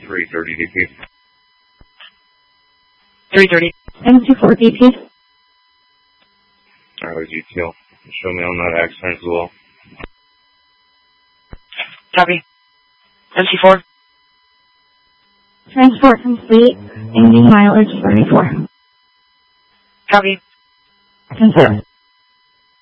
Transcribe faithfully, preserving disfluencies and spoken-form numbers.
three thirty D P. three thirty. M two four D P. Alright, detail. Show me on that accident as well. Copy. M C four. Transport complete. Ending mileage thirty-four. Copy. Confirm.